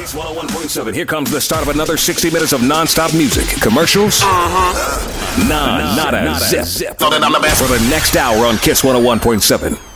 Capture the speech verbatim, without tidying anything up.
Kiss one oh one point seven. Here comes the start of another sixty minutes of non-stop music, commercials, uh-huh. nah, not, not a zip. zip. For the next hour on Kiss one oh one point seven.